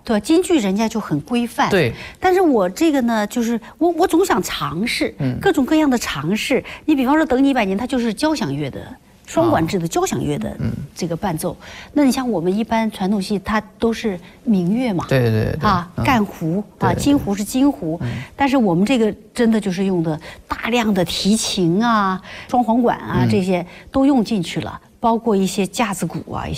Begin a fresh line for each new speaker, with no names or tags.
对，京剧人家就很规范。
对。
但是我这个呢，就是我总想尝试各种各样的尝试。你比方说，等你100年，它就是交响乐的。双管制的交响乐的这个伴奏，那你像我们一般传统戏，它都是民乐嘛，
对
啊，干胡啊，京胡是京胡，但是我们这个真的就是用的大量的提琴啊、双簧管啊这些都用进去了，包括一些架子鼓啊。